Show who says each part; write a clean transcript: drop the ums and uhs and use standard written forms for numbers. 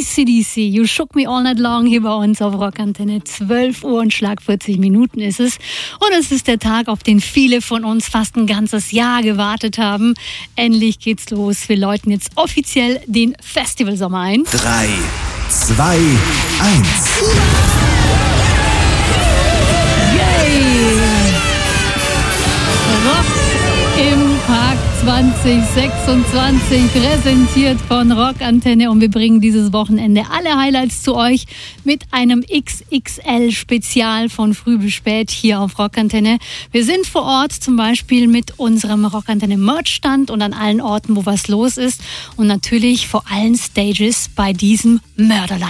Speaker 1: AC/DC, You Shook Me All Night Long hier bei uns auf Rockantenne. 12 Uhr und Schlag 40 Minuten ist es. Und es ist der Tag, auf den viele von uns fast ein ganzes Jahr gewartet haben. Endlich geht's los. Wir läuten jetzt offiziell den Festivalsommer ein.
Speaker 2: 3, 2, 1.
Speaker 1: Yay! Rock im Park 2026, präsentiert von Rockantenne, und wir bringen dieses Wochenende alle Highlights zu euch mit einem XXL-Spezial von früh bis spät hier auf Rockantenne. Wir sind vor Ort, zum Beispiel mit unserem Rockantenne-Merch-Stand und an allen Orten, wo was los ist, und natürlich vor allen Stages bei diesem Mörderlive.